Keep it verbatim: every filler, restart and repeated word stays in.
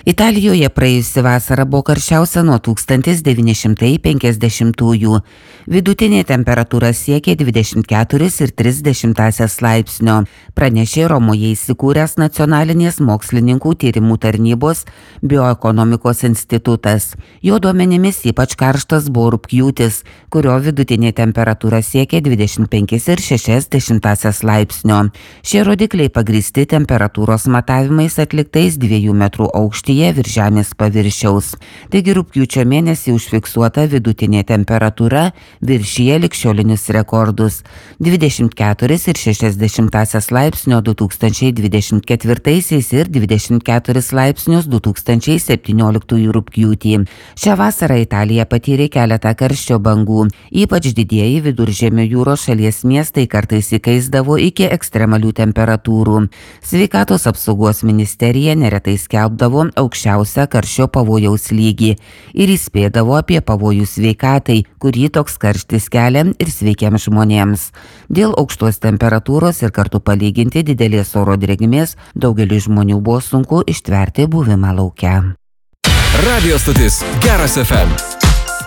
Italijoje praėjusi vasara buvo karščiausia nuo tūkstantis devyni šimtai penkiasdešimtųjų. Vidutinė temperatūra siekė dvidešimt keturis ir tris dešimtąsias laipsnio, pranešė Romoje įsikūręs Nacionalinės mokslininkų tyrimų tarnybos bioekonomikos institutas. Jo duomenimis ypač karštas buvo rugpjūtis, kurio vidutinė temperatūra siekė dvidešimt penkis ir šešias dešimtąsias laipsnio. Šie rodikliai pagrįsti temperatūros matavimais atliktais dviejų metrų aukštyje virš žemės paviršiaus. Taigi rugpjūčio mėnesį užfiksuota vidutinė temperatūra viršija ligšiolinius rekordus – dvidešimt keturis ir šešias dešimtąsias laipsnio du tūkstančiai dvidešimt ketvirtaisiais ir dvidešimt keturis laipsnius du tūkstančiai septynioliktųjų rugpjūtį. Šią vasarą Italija patyrė keletą karščio bangų. Ypač didieji Viduržemio jūros šalies miestai kartais įkaisdavo iki ekstremalių temperatūrų. Sveikatos apsaugos ministerija neretai skelbdavo aukščiausią karščio pavojaus lygį ir įspėdavo apie pavojų sveikatai, kurį toks karštis kelia ir sveikiems žmonėms. Dėl aukštos temperatūros ir kartu palyginti didelės oro drėgmės daugeliui žmonių buvo sunku ištverti buvimą lauke. Radio stotis Geras F M.